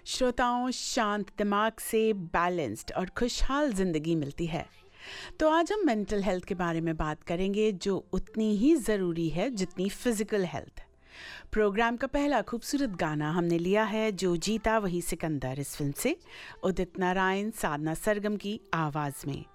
श्रोताओं, शांत दिमाग से बैलेंस्ड और खुशहाल जिंदगी मिलती है। तो आज हम मेंटल हेल्थ के बारे में बात करेंगे, जो उतनी ही ज़रूरी है जितनी फिजिकल हेल्थ। प्रोग्राम का पहला खूबसूरत गाना हमने लिया है जो जीता वही सिकंदर, इस फिल्म से उदित नारायण साधना सरगम की आवाज़ में।